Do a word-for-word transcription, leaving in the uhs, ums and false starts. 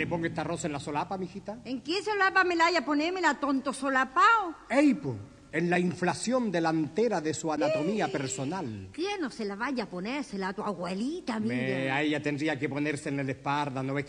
le ponga esta rosa en la solapa, mijita? ¿En qué solapa me la haya ponémela, tonto solapao? ¡Ey, po! En la inflación delantera de su anatomía personal. ¿Quién no se la vaya a ponérsela a tu abuelita, mira? Me, a ella tendría que ponerse en la espalda, ¿no ves